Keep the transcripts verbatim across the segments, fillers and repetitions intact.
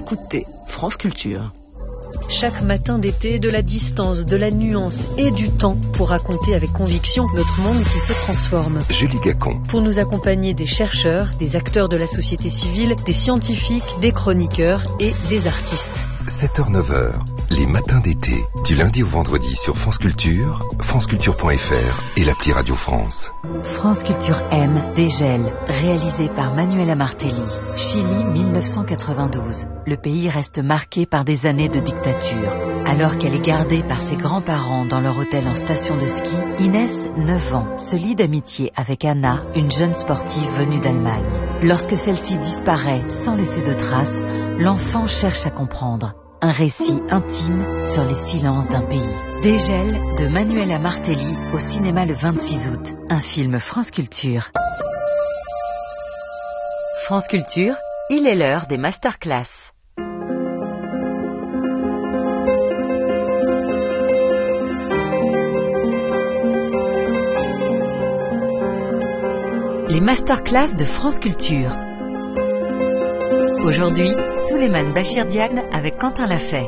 écoutez France Culture. Chaque matin d'été, de la distance, de la nuance et du temps pour raconter avec conviction notre monde qui se transforme. Julie Gacon. Pour nous accompagner des chercheurs, des acteurs de la société civile, des scientifiques, des chroniqueurs et des artistes. sept heures neuf heures, les matins d'été, du lundi au vendredi sur France Culture, franceculture point f r et l'appli Radio France. France Culture M, Dégel, réalisé par Manuela Martelly, Chili mille neuf cent quatre-vingt-douze. Le pays reste marqué par des années de dictature. Alors qu'elle est gardée par ses grands-parents dans leur hôtel en station de ski, Inès, neuf ans, se lie d'amitié avec Anna, une jeune sportive venue d'Allemagne. Lorsque celle-ci disparaît sans laisser de traces, l'enfant cherche à comprendre. Un récit intime sur les silences d'un pays. Dégel de Manuela Martelly au cinéma le vingt-six août. Un film France Culture. France Culture, il est l'heure des masterclass. Les masterclass de France Culture. Aujourd'hui, Souleymane Bachir Diagne avec Quentin Lafay.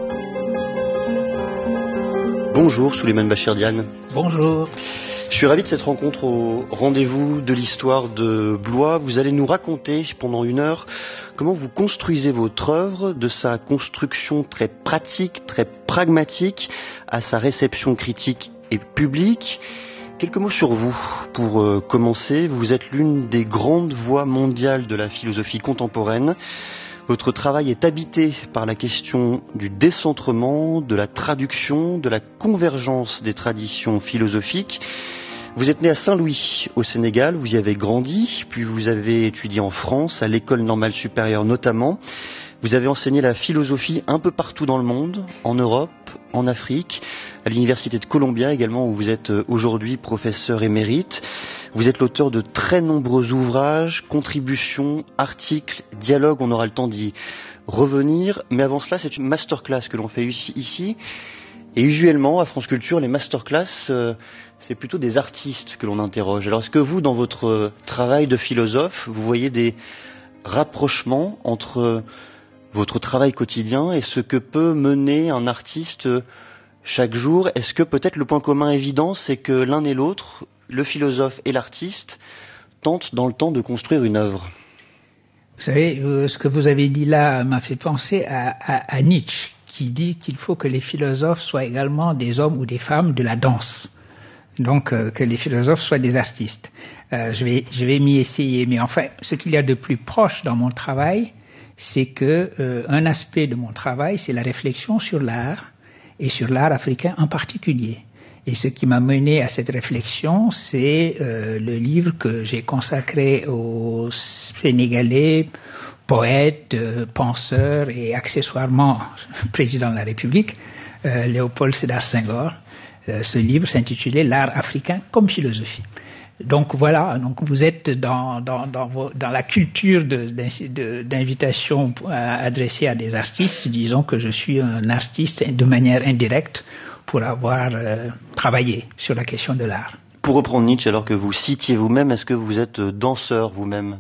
Bonjour Souleymane Bachir Diagne. Bonjour. Je suis ravi de cette rencontre au rendez-vous de l'histoire de Blois. Vous allez nous raconter pendant une heure comment vous construisez votre œuvre, de sa construction très pratique, très pragmatique, à sa réception critique et publique. Quelques mots sur vous. Pour euh, commencer, vous êtes l'une des grandes voix mondiales de la philosophie contemporaine. Votre travail est habité par la question du décentrement, de la traduction, de la convergence des traditions philosophiques. Vous êtes né à Saint-Louis, au Sénégal, vous y avez grandi, puis vous avez étudié en France, à l'École normale supérieure notamment. Vous avez enseigné la philosophie un peu partout dans le monde, en Europe, en Afrique, à l'Université de Columbia également, où vous êtes aujourd'hui professeur émérite. Vous êtes l'auteur de très nombreux ouvrages, contributions, articles, dialogues, on aura le temps d'y revenir. Mais avant cela, c'est une masterclass que l'on fait ici. Et usuellement, à France Culture, les masterclass, euh, c'est plutôt des artistes que l'on interroge. Alors, est-ce que vous, dans votre travail de philosophe, vous voyez des rapprochements entre votre travail quotidien et ce que peut mener un artiste chaque jour? Est-ce que peut-être le point commun évident, c'est que l'un et l'autre, le philosophe et l'artiste, tentent dans le temps de construire une œuvre? Vous savez, euh, ce que vous avez dit là m'a fait penser à, à, à Nietzsche, qui dit qu'il faut que les philosophes soient également des hommes ou des femmes de la danse. Donc, euh, que les philosophes soient des artistes. Euh, je vais, je vais m'y essayer. Mais enfin, ce qu'il y a de plus proche dans mon travail, c'est que euh, un aspect de mon travail, c'est la réflexion sur l'art, et sur l'art africain en particulier. Et ce qui m'a mené à cette réflexion, c'est euh, le livre que j'ai consacré aux Sénégalais, poètes, euh, penseurs et accessoirement président de la République, euh, Léopold Sédar Senghor. Euh, ce livre s'intitulait « L'art africain comme philosophie ». Donc voilà, donc vous êtes dans, dans, dans, vos, dans la culture de, de, d'invitation adressée à des artistes. Disons que je suis un artiste de manière indirecte pour avoir euh, travaillé sur la question de l'art. Pour reprendre Nietzsche, alors que vous citiez vous-même, est-ce que vous êtes danseur vous-même?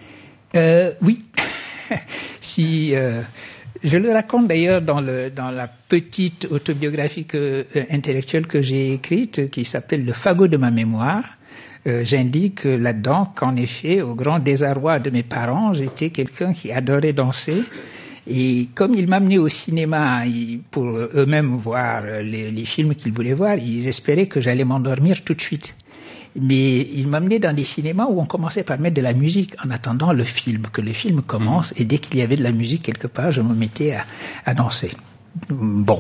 euh, Oui. si, euh, je le raconte d'ailleurs dans, le, dans la petite autobiographie que, euh, intellectuelle que j'ai écrite, qui s'appelle « Le fagot de ma mémoire ». Euh, j'indique là-dedans qu'en effet, au grand désarroi de mes parents, j'étais quelqu'un qui adorait danser. Et comme ils m'amenaient au cinéma ils, pour eux-mêmes voir les, les films qu'ils voulaient voir, ils espéraient que j'allais m'endormir tout de suite. Mais ils m'amenaient dans des cinémas où on commençait par mettre de la musique en attendant le film, que le film commence. Et dès qu'il y avait de la musique quelque part, je me mettais à, à danser. Bon.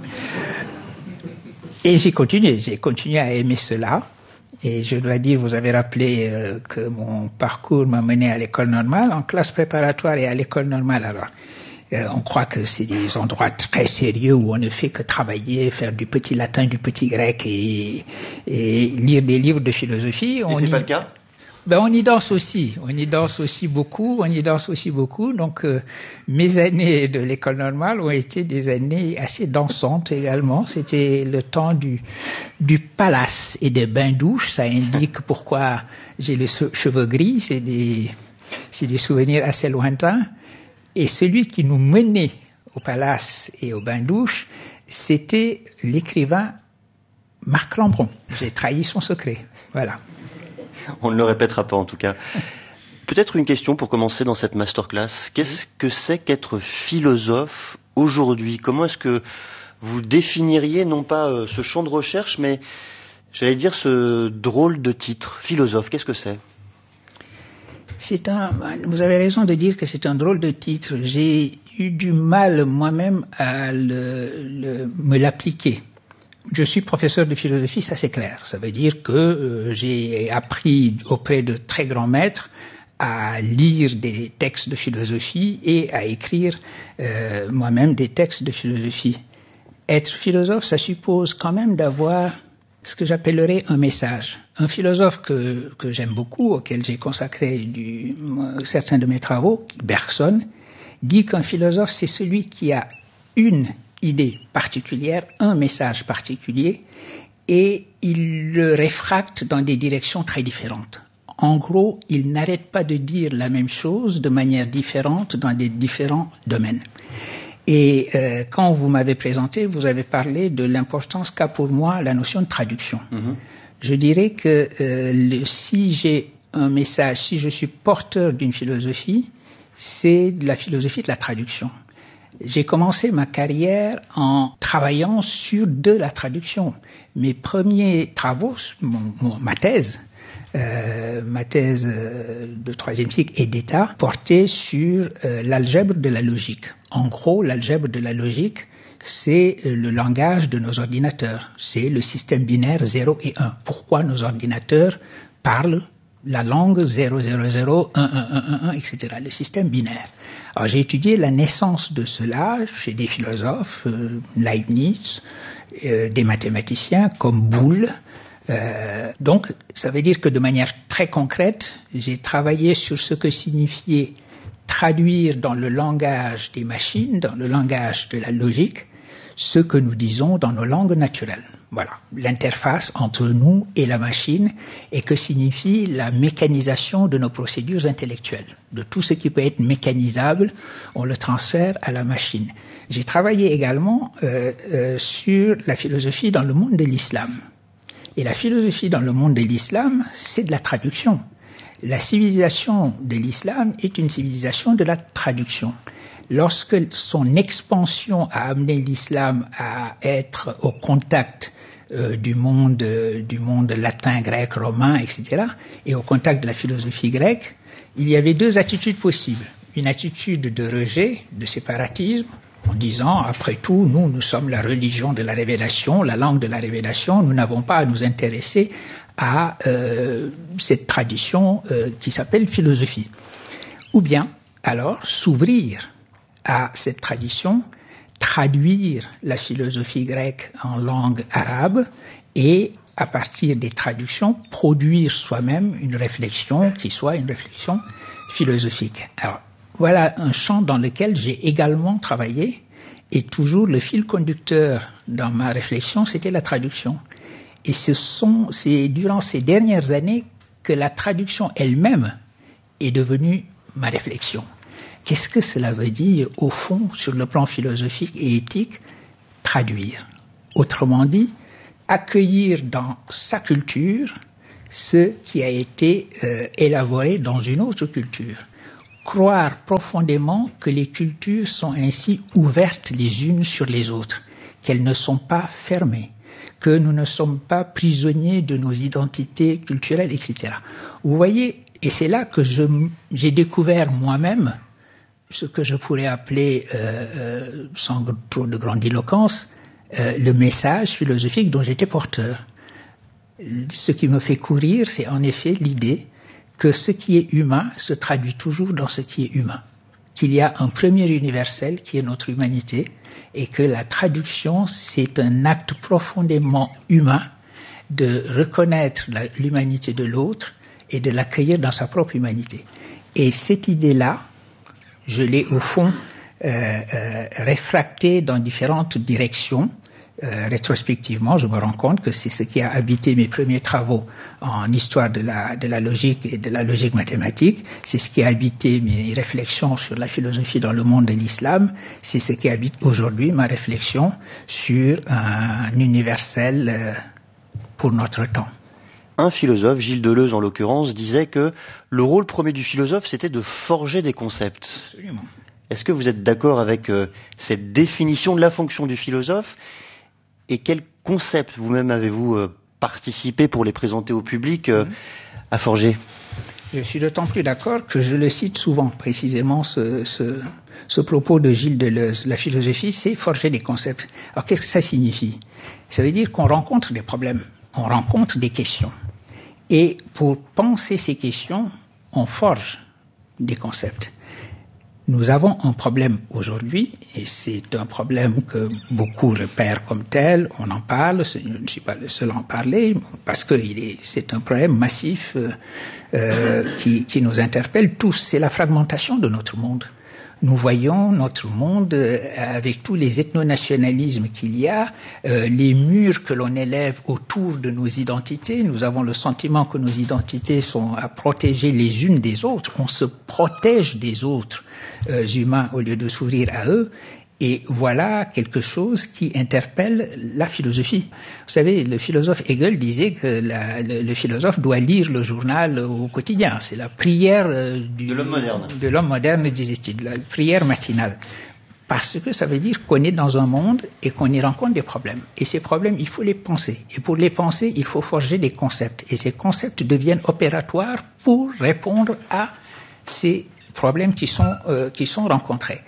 Et j'ai continué, j'ai continué à aimer cela. Et je dois dire, vous avez rappelé euh, que mon parcours m'a mené à l'école normale, en classe préparatoire et à l'école normale. Alors, euh, on croit que c'est des endroits très sérieux où on ne fait que travailler, faire du petit latin, du petit grec et, et lire des livres de philosophie. Et on c'est y... pas le cas? Ben, on y danse aussi, on y danse aussi beaucoup, on y danse aussi beaucoup. Donc, euh, mes années de l'école normale ont été des années assez dansantes également. C'était le temps du, du palace et des bains-douches. Ça indique pourquoi j'ai les cheveux gris. C'est des, c'est des souvenirs assez lointains. Et celui qui nous menait au palace et au bain-douche, c'était l'écrivain Marc Lambron. J'ai trahi son secret. Voilà. On ne le répétera pas en tout cas. Peut-être une question pour commencer dans cette masterclass. Qu'est-ce que c'est qu'être philosophe aujourd'hui ? Comment est-ce que vous définiriez non pas euh, ce champ de recherche, mais j'allais dire ce drôle de titre, philosophe, qu'est-ce que c'est ? C'est un, vous avez raison de dire que c'est un drôle de titre. J'ai eu du mal moi-même à le, le, me l'appliquer. Je suis professeur de philosophie, ça c'est clair. Ça veut dire que euh, j'ai appris auprès de très grands maîtres à lire des textes de philosophie et à écrire euh, moi-même des textes de philosophie. Être philosophe, ça suppose quand même d'avoir ce que j'appellerais un message. Un philosophe que, que j'aime beaucoup, auquel j'ai consacré du, euh, certains de mes travaux, Bergson, dit qu'un philosophe, c'est celui qui a une idée particulière, un message particulier, et il le réfracte dans des directions très différentes. En gros, il n'arrête pas de dire la même chose de manière différente dans des différents domaines. Et euh, quand vous m'avez présenté, vous avez parlé de l'importance qu'a pour moi la notion de traduction. Mmh. Je dirais que euh, le, si j'ai un message, si je suis porteur d'une philosophie, c'est la philosophie de la traduction. J'ai commencé ma carrière en travaillant sur de la traduction. Mes premiers travaux, mon, mon, ma thèse, Euh, ma thèse euh, de troisième cycle et d'état portait sur euh, l'algèbre de la logique. En gros, l'algèbre de la logique, c'est euh, le langage de nos ordinateurs. C'est le système binaire zéro et un. Pourquoi nos ordinateurs parlent la langue zéro zéro zéro, un un un un un, et cetera. Le système binaire. Alors j'ai étudié la naissance de cela chez des philosophes, euh, Leibniz, euh, des mathématiciens comme Boole. Euh, donc, ça veut dire que de manière très concrète, j'ai travaillé sur ce que signifiait traduire dans le langage des machines, dans le langage de la logique, ce que nous disons dans nos langues naturelles. Voilà, l'interface entre nous et la machine et que signifie la mécanisation de nos procédures intellectuelles. De tout ce qui peut être mécanisable, on le transfère à la machine. J'ai travaillé également euh, euh, sur la philosophie dans le monde de l'islam. Et la philosophie dans le monde de l'islam, c'est de la traduction. La civilisation de l'islam est une civilisation de la traduction. Lorsque son expansion a amené l'islam à être au contact euh, du monde, euh, du monde latin, grec, romain, et cetera, et au contact de la philosophie grecque, il y avait deux attitudes possibles. Une attitude de rejet, de séparatisme, en disant, après tout, nous, nous sommes la religion de la révélation, la langue de la révélation, nous n'avons pas à nous intéresser à euh, cette tradition euh, qui s'appelle philosophie. Ou bien, alors, s'ouvrir à cette tradition, traduire la philosophie grecque en langue arabe et, à partir des traductions, produire soi-même une réflexion qui soit une réflexion philosophique. Alors, voilà un champ dans lequel j'ai également travaillé et toujours le fil conducteur dans ma réflexion, c'était la traduction. Et ce sont, c'est durant ces dernières années que la traduction elle-même est devenue ma réflexion. Qu'est-ce que cela veut dire, au fond, sur le plan philosophique et éthique, traduire? Autrement dit, accueillir dans sa culture ce qui a été euh, élaboré dans une autre culture. Croire profondément que les cultures sont ainsi ouvertes les unes sur les autres, qu'elles ne sont pas fermées, que nous ne sommes pas prisonniers de nos identités culturelles, et cetera. Vous voyez, et c'est là que je, j'ai découvert moi-même ce que je pourrais appeler, euh, euh, sans trop de grandiloquence, euh, le message philosophique dont j'étais porteur. Ce qui me fait courir, c'est en effet l'idée que ce qui est humain se traduit toujours dans ce qui est humain, qu'il y a un premier universel qui est notre humanité et que la traduction, c'est un acte profondément humain de reconnaître la, l'humanité de l'autre et de l'accueillir dans sa propre humanité. Et cette idée-là, je l'ai au fond euh, euh, réfractée dans différentes directions Euh, rétrospectivement, je me rends compte que c'est ce qui a habité mes premiers travaux en histoire de la, de la logique et de la logique mathématique, c'est ce qui a habité mes réflexions sur la philosophie dans le monde de l'islam, c'est ce qui habite aujourd'hui ma réflexion sur un universel euh, pour notre temps. Un philosophe, Gilles Deleuze en l'occurrence, disait que le rôle premier du philosophe, c'était de forger des concepts. Absolument. Est-ce que vous êtes d'accord avec euh, cette définition de la fonction du philosophe? Et quels concepts vous-même avez-vous euh, participé pour les présenter au public euh, mmh. à forger? Je suis d'autant plus d'accord que je le cite souvent, précisément ce, ce, ce propos de Gilles Deleuze. La philosophie, c'est forger des concepts. Alors qu'est-ce que ça signifie? Ça veut dire qu'on rencontre des problèmes, on rencontre des questions. Et pour penser ces questions, on forge des concepts. Nous avons un problème aujourd'hui, et c'est un problème que beaucoup repèrent comme tel, on en parle, je ne suis pas le seul à en parler, parce que il est, c'est un problème massif euh, euh, qui, qui nous interpelle tous, c'est la fragmentation de notre monde. Nous voyons notre monde euh, avec tous les ethnonationalismes qu'il y a, euh, les murs que l'on élève autour de nos identités. Nous avons le sentiment que nos identités sont à protéger les unes des autres. On se protège des autres euh, humains au lieu de s'ouvrir à eux. Et voilà quelque chose qui interpelle la philosophie. Vous savez, le philosophe Hegel disait que la, le, le philosophe doit lire le journal au quotidien. C'est la prière euh, du, de l'homme moderne. De l'homme moderne, disait-il, la prière matinale. Parce que ça veut dire qu'on est dans un monde et qu'on y rencontre des problèmes. Et ces problèmes, il faut les penser. Et pour les penser, il faut forger des concepts. Et ces concepts deviennent opératoires pour répondre à ces problèmes qui sont, euh, qui sont rencontrés.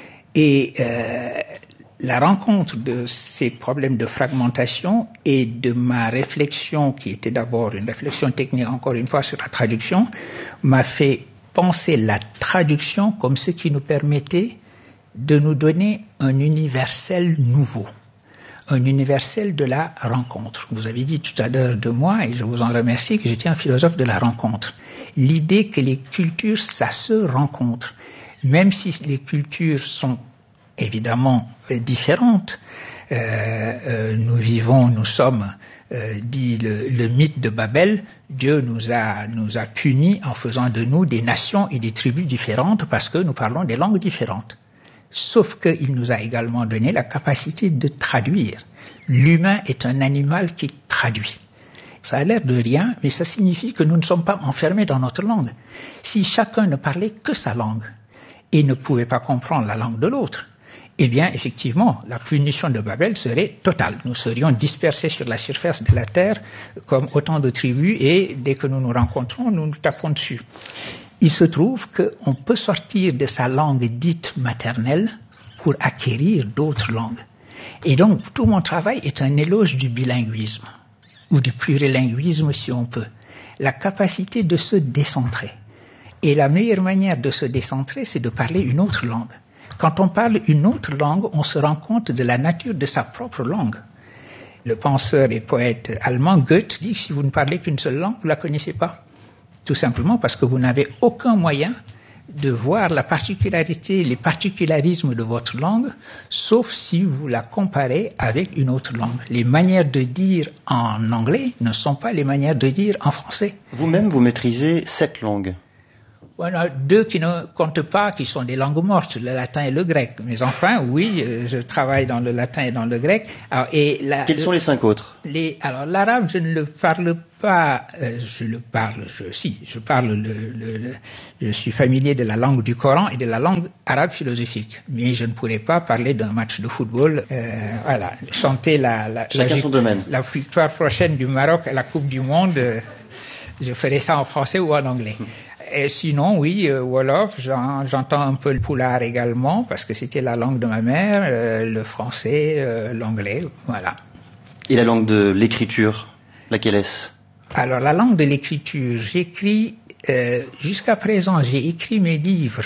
Et euh, la rencontre de ces problèmes de fragmentation et de ma réflexion, qui était d'abord une réflexion technique, encore une fois, sur la traduction, m'a fait penser la traduction comme ce qui nous permettait de nous donner un universel nouveau, un universel de la rencontre. Vous avez dit tout à l'heure de moi, et je vous en remercie, que j'étais un philosophe de la rencontre. L'idée que les cultures, ça se rencontre. Même si les cultures sont évidemment euh, différentes, euh, euh, nous vivons, nous sommes, euh, dit le, le mythe de Babel, Dieu nous a, nous a punis en faisant de nous des nations et des tribus différentes parce que nous parlons des langues différentes. Sauf qu'il nous a également donné la capacité de traduire. L'humain est un animal qui traduit. Ça a l'air de rien, mais ça signifie que nous ne sommes pas enfermés dans notre langue. Si chacun ne parlait que sa langue, et ne pouvait pas comprendre la langue de l'autre, eh bien, effectivement, la punition de Babel serait totale. Nous serions dispersés sur la surface de la terre comme autant de tribus et dès que nous nous rencontrons, nous nous tapons dessus. Il se trouve qu'on peut sortir de sa langue dite maternelle pour acquérir d'autres langues. Et donc, tout mon travail est un éloge du bilinguisme, ou du plurilinguisme si on peut. La capacité de se décentrer. Et la meilleure manière de se décentrer, c'est de parler une autre langue. Quand on parle une autre langue, on se rend compte de la nature de sa propre langue. Le penseur et poète allemand Goethe dit que si vous ne parlez qu'une seule langue, vous ne la connaissez pas. Tout simplement parce que vous n'avez aucun moyen de voir la particularité, les particularismes de votre langue, sauf si vous la comparez avec une autre langue. Les manières de dire en anglais ne sont pas les manières de dire en français. Vous-même, vous maîtrisez sept langues. Voilà, deux qui ne comptent pas, qui sont des langues mortes, le latin et le grec. Mais enfin, oui, je travaille dans le latin et dans le grec. Alors, et la, Quels sont les cinq autres? les, Alors, l'arabe, je ne le parle pas, euh, je le parle, je, si, je parle, le, le, le, je suis familier de la langue du Coran et de la langue arabe philosophique. Mais je ne pourrais pas parler d'un match de football, euh, voilà, chanter la, la, Chacun la, son domaine. La victoire prochaine du Maroc à la Coupe du Monde, euh, je ferai ça en français ou en anglais. Et sinon, oui, euh, Wolof, j'en, j'entends un peu le poulard également, parce que c'était la langue de ma mère, euh, le français, euh, l'anglais, voilà. Et la langue de l'écriture, laquelle est-ce? Alors, la langue de l'écriture, j'écris, euh, jusqu'à présent, j'ai écrit mes livres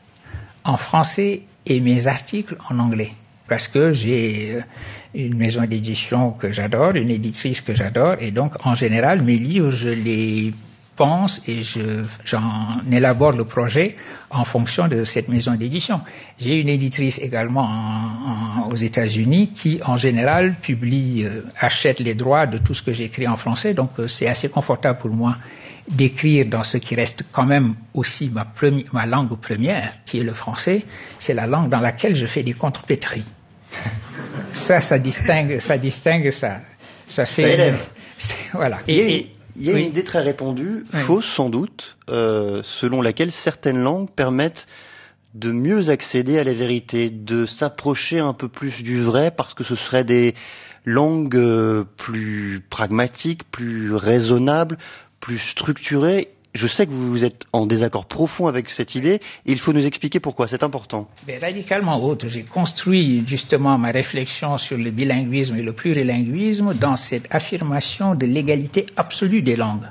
en français et mes articles en anglais, parce que j'ai euh, une maison d'édition que j'adore, une éditrice que j'adore, et donc, en général, mes livres, je les pense et je, j'en élabore le projet en fonction de cette maison d'édition. J'ai une éditrice également en, en, aux États-Unis qui, en général, publie, euh, achète les droits de tout ce que j'écris en français, donc euh, c'est assez confortable pour moi d'écrire dans ce qui reste quand même aussi ma, premi- ma langue première, qui est le français. C'est la langue dans laquelle je fais des contrepétries. Ça, ça distingue, ça distingue, ça, ça fait. Ça élève. Voilà. Et, et il y a oui. une idée très répandue, oui. fausse sans doute, euh, selon laquelle certaines langues permettent de mieux accéder à la vérité, de s'approcher un peu plus du vrai, parce que ce seraient des langues euh, plus pragmatiques, plus raisonnables, plus structurées. Je sais que vous êtes en désaccord profond avec cette idée, et il faut nous expliquer pourquoi, c'est important. Mais radicalement autre. J'ai construit justement ma réflexion sur le bilinguisme et le plurilinguisme dans cette affirmation de l'égalité absolue des langues.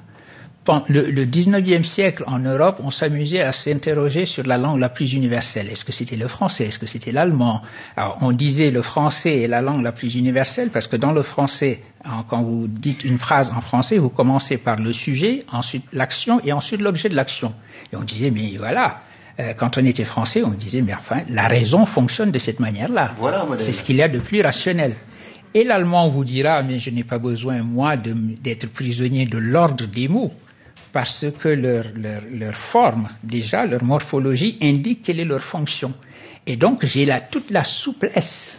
Le, le dix-neuvième siècle, en Europe, on s'amusait à s'interroger sur la langue la plus universelle. Est-ce que c'était le français? Est-ce que c'était l'allemand? Alors, on disait le français est la langue la plus universelle parce que dans le français, quand vous dites une phrase en français, vous commencez par le sujet, ensuite l'action et ensuite l'objet de l'action. Et on disait, mais voilà, euh, quand on était français, on disait, mais enfin, la raison fonctionne de cette manière-là. Voilà, modèle. C'est ce qu'il y a de plus rationnel. Et l'allemand vous dira, mais je n'ai pas besoin, moi, de, d'être prisonnier de l'ordre des mots. Parce que leur, leur, leur forme, déjà, leur morphologie indique quelle est leur fonction. Et donc, j'ai là toute la souplesse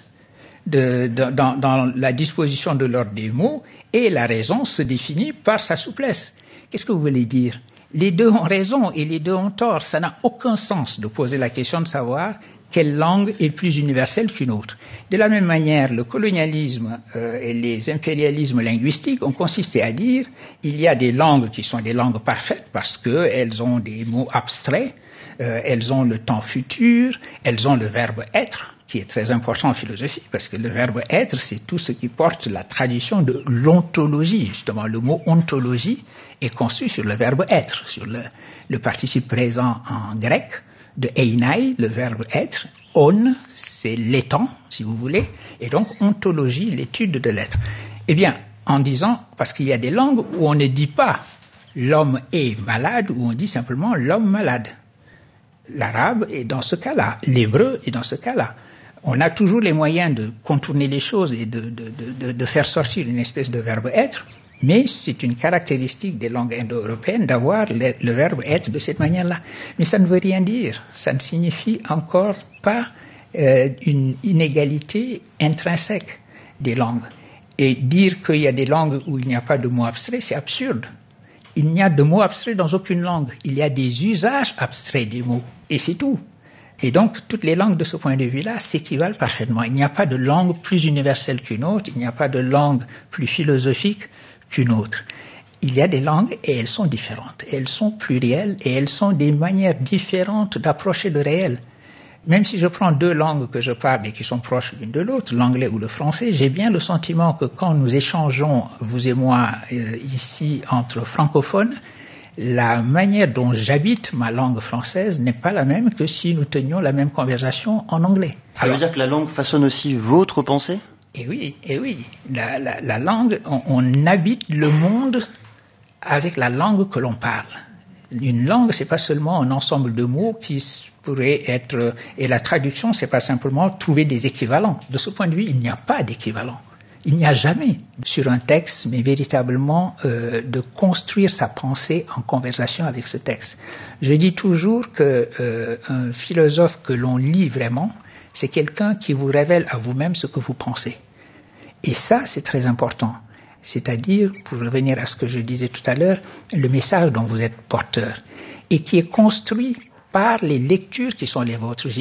de, de, dans, dans la disposition de l'ordre des mots, et la raison se définit par sa souplesse. Qu'est-ce que vous voulez dire? Les deux ont raison et les deux ont tort. Ça n'a aucun sens de poser la question de savoir quelle langue est plus universelle qu'une autre. De la même manière, le colonialisme euh, et les impérialismes linguistiques ont consisté à dire il y a des langues qui sont des langues parfaites parce qu'elles ont des mots abstraits, euh, elles ont le temps futur, elles ont le verbe être, qui est très important en philosophie, parce que le verbe être, c'est tout ce qui porte la tradition de l'ontologie. Justement, le mot ontologie est conçu sur le verbe être, sur le, le participe présent en grec, de einai, le verbe être, on, c'est l'étant, si vous voulez, et donc ontologie, l'étude de l'être. Eh bien, en disant, parce qu'il y a des langues où on ne dit pas l'homme est malade, où on dit simplement l'homme malade. L'arabe est dans ce cas-là, l'hébreu est dans ce cas-là. On a toujours les moyens de contourner les choses et de, de, de, de faire sortir une espèce de verbe être, mais c'est une caractéristique des langues indo-européennes d'avoir le, le verbe être de cette manière-là. Mais ça ne veut rien dire. Ça ne signifie encore pas euh, une inégalité intrinsèque des langues. Et dire qu'il y a des langues où il n'y a pas de mots abstraits, c'est absurde. Il n'y a de mots abstraits dans aucune langue. Il y a des usages abstraits des mots. Et c'est tout. Et donc, toutes les langues de ce point de vue-là s'équivalent parfaitement. Il n'y a pas de langue plus universelle qu'une autre. Il n'y a pas de langue plus philosophique qu'une autre. Il y a des langues et elles sont différentes. Elles sont plurielles et elles sont des manières différentes d'approcher le réel. Même si je prends deux langues que je parle et qui sont proches l'une de l'autre, l'anglais ou le français, j'ai bien le sentiment que quand nous échangeons, vous et moi, euh, ici, entre francophones, la manière dont j'habite ma langue française n'est pas la même que si nous tenions la même conversation en anglais. Ça Alors, veut dire que la langue façonne aussi votre pensée? Eh oui, eh oui. La, la, la langue, on, on habite le monde avec la langue que l'on parle. Une langue, c'est pas seulement un ensemble de mots qui pourrait être, et la traduction, c'est pas simplement trouver des équivalents. De ce point de vue, il n'y a pas d'équivalent. Il n'y a jamais sur un texte, mais véritablement euh, de construire sa pensée en conversation avec ce texte. Je dis toujours que euh, un philosophe que l'on lit vraiment, c'est quelqu'un qui vous révèle à vous-même ce que vous pensez. Et ça, c'est très important. C'est-à-dire, pour revenir à ce que je disais tout à l'heure, le message dont vous êtes porteur, et qui est construit par les lectures qui sont les vôtres.